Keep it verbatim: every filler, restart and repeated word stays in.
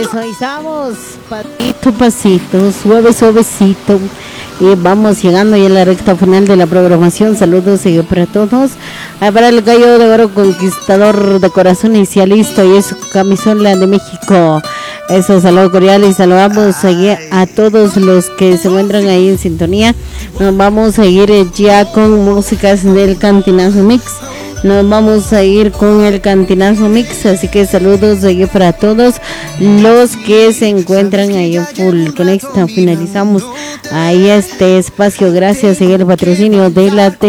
Suavizamos, pasito, pasito, suave, suavecito. Y vamos llegando ya a la recta final de la programación. Saludos y para todos. Ah, para el gallo de oro conquistador de corazón inicialista y es camisola de México. Eso, saludos cordiales y saludamos a todos los que se encuentran ahí en sintonía. Nos vamos a ir ya con músicas del Cantinazo Mix. Nos vamos a ir con el Cantinazo Mix, así que saludos ahí para todos los que se encuentran ahí en full. Con esta finalizamos ahí este espacio, gracias a el patrocinio de la T